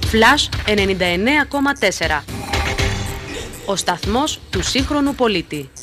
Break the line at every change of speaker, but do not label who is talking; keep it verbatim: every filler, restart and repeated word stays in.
Flash ενενήντα εννέα κόμμα τέσσερα. Ο σταθμός του σύγχρονου πολίτη.